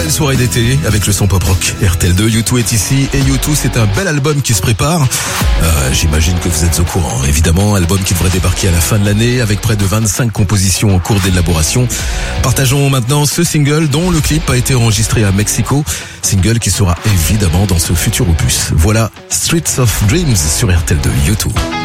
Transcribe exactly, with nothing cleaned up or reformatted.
belle soirée d'été avec le son pop rock. R T L deux, U deux est ici et U deux c'est un bel album qui se prépare. Euh, j'imagine que vous êtes au courant. Évidemment, album qui devrait débarquer à la fin de l'année avec près de vingt-cinq compositions en cours d'élaboration. Partageons maintenant ce single dont le clip a été enregistré à Mexico. Single qui sera évidemment dans ce futur opus. Voilà Streets of Dreams sur R T L deux, U deux.